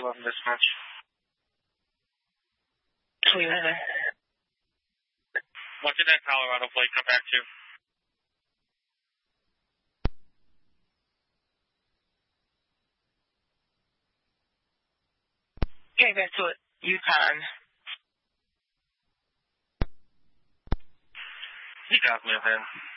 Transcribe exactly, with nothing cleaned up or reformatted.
eleven dispatch. three eleven. What did that Colorado plate come back to? Came back to it. Yukon. You got me, man.